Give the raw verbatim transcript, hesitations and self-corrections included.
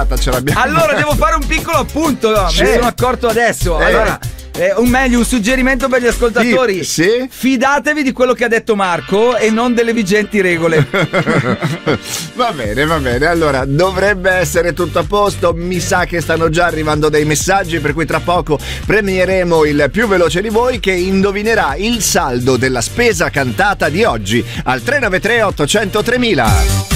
ce l'abbiamo. Allora devo fare un piccolo appunto, no? Sì. Mi sono accorto adesso. Eh. Allora, eh, un meglio, un suggerimento per gli ascoltatori. Sì, sì. Fidatevi di quello che ha detto Marco e non delle vigenti regole. Va bene, va bene. Allora, dovrebbe essere tutto a posto. Mi sa che stanno già arrivando dei messaggi, per cui tra poco premieremo il più veloce di voi che indovinerà il saldo della spesa cantata di oggi al tre nove tre otto zero zero tremila.